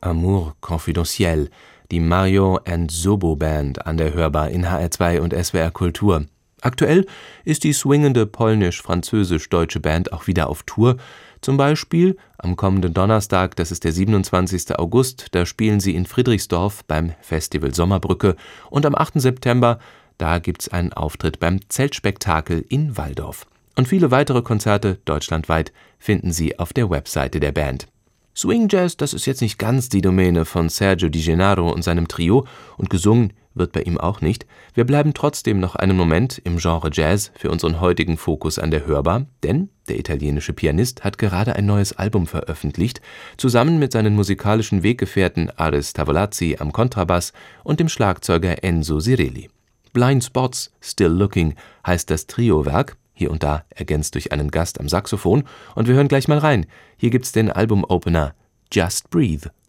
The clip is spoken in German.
Amour confidentiel, die Mario & Sobo Band an der Hörbar in HR2 und SWR Kultur. Aktuell ist die swingende polnisch-französisch-deutsche Band auch wieder auf Tour. Zum Beispiel am kommenden Donnerstag, das ist der 27. August, da spielen sie in Friedrichsdorf beim Festival Sommerbrücke. Und am 8. September, da gibt's einen Auftritt beim Zeltspektakel in Walldorf. Und viele weitere Konzerte deutschlandweit finden Sie auf der Webseite der Band. Swing Jazz, das ist jetzt nicht ganz die Domäne von Sergio Di Gennaro und seinem Trio und gesungen wird bei ihm auch nicht. Wir bleiben trotzdem noch einen Moment im Genre Jazz für unseren heutigen Fokus an der Hörbar, denn der italienische Pianist hat gerade ein neues Album veröffentlicht, zusammen mit seinen musikalischen Weggefährten Aris Tavolazzi am Kontrabass und dem Schlagzeuger Enzo Cirelli. Blind Spots, Still Looking heißt das Triowerk, hier und da ergänzt durch einen Gast am Saxophon, und wir hören gleich mal rein. Hier gibt's den Albumopener Just Breathe.